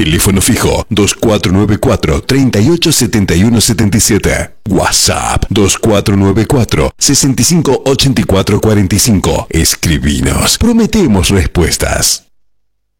Teléfono fijo 2494-387177. WhatsApp 2494-658445. Escribinos. Prometemos respuestas.